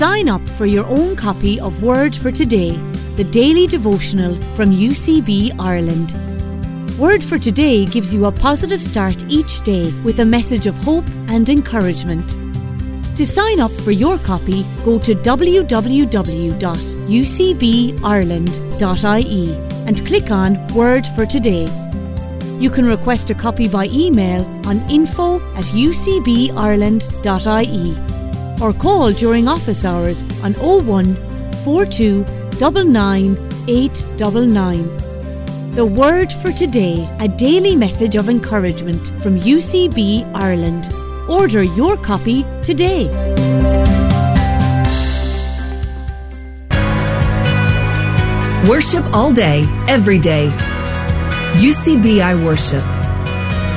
Sign up for your own copy of Word for Today, the daily devotional from UCB Ireland. Word for Today gives you a positive start each day with a message of hope and encouragement. To sign up for your copy, go to www.ucbireland.ie and click on Word for Today. You can request a copy by email on info@ucbireland.ie or call during office hours on 01 42 99 899. The Word for Today, a daily message of encouragement from UCB Ireland. Order your copy today. Worship all day, every day. UCBI Worship.